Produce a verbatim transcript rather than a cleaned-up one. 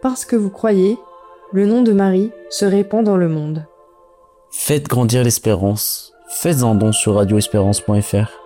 parce que vous croyez, le nom de Marie se répand dans le monde. Faites grandir l'espérance. Faites un don sur radio espérance point f r.